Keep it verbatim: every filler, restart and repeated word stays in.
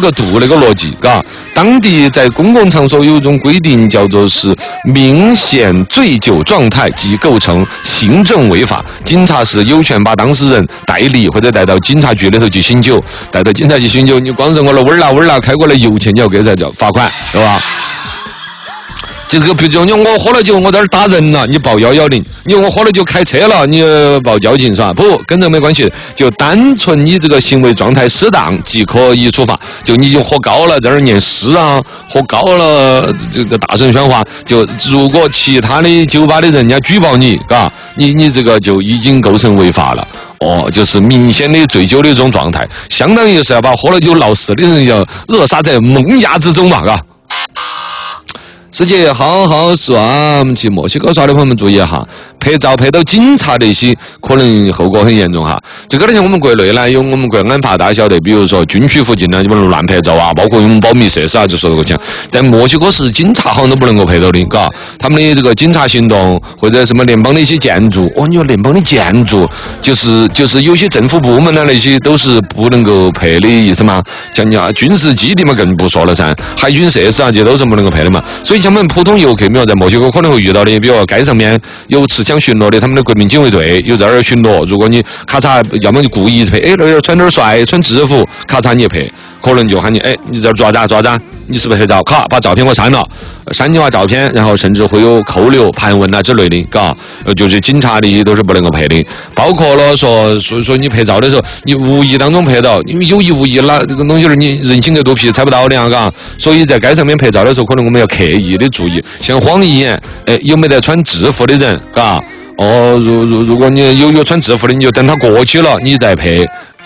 个度那个逻辑，嘎。当地在公共场所有一种规定，叫做是明显醉酒状态即构成行政违法，警察是有权把当事人带离或者带到警察局里头去醒酒，带到警察局醒酒，你光是我了味儿啦味儿啦开过来油钱，你要给才叫罚款，是吧？就这个，比如你我喝了酒，我在这儿打人了，你报幺幺零；你我喝了酒开车了，你报交警是吧？不，跟这没关系，就单纯你这个行为状态适当即可以处罚。就你就喝高了，在那儿念诗啊，喝高了就在大声喧哗。就如果其他的酒吧的人家举报你，嘎，你你这个就已经构成违法了。哦，就是明显的醉酒的这种状态，相当于是要把喝了酒闹事的人要扼杀在萌芽之中嘛，嘎。世界好好耍，我们去墨西哥耍的朋友们注意哈，拍照拍到警察那些可能后果很严重哈。这个呢，像我们国内呢，有我们国安法大家晓得，比如说军区附近呢，就不能乱拍照啊，包括用保密设施啊，就说这个讲，在墨西哥是警察好像都不能够拍到的，嘎。他们的这个警察行动或者什么联邦的一些建筑，哦，你说联邦的建筑就是就是有些政府部门呢那些都是不能够拍的意思嘛，像你啊军事基地嘛更不说了噻，海军设施啊这都是不能够拍的嘛，所以。我们普通游客，比如在墨西哥可能会遇到的，比如说街上面有持枪巡逻的，他们的国民警卫队有在那儿巡逻。如果你咔嚓，要么就故意拍，哎，那人穿点帅，穿制服，咔嚓你也拍，可能就喊你，哎，你在这抓啥抓啥？你是不是拍照？咔，把照片给我删了，删你娃照片，然后甚至会有扣留、盘问啊之类的，嘎，呃，就是警察的都是不能够拍的，包括了说，所以说你拍照的时候，你无意当中拍到，因为有意无意啦，这个东西你人心隔肚皮猜不到的啊，嘎，所以在街上面拍照的时候，可能我们要刻意的注意，先晃一眼，哎，有没得穿制服的人，嘎。哦，如如如果你有有穿制服的，你就等他过去了，你再拍，